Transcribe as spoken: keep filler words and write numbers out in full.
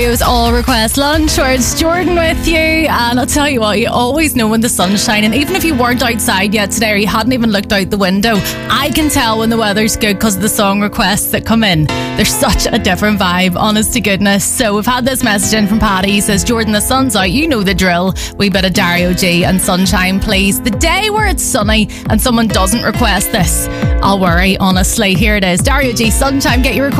It was All Request Lunch, where it's Jordan with you, and I'll tell you what, you always know when the sun's shining. Even if you weren't outside yet today or you hadn't even looked out the window, I can tell when the weather's good because of the song requests that come in. There's such a different vibe, honest to goodness. So we've had this message in from Paddy. He says, Jordan, the sun's out, you know the drill. Wee bit of Dario G and Sunshine, please. The day where it's sunny and someone doesn't request this, I'll worry, honestly. Here it is, Dario G, Sunshine, get your request.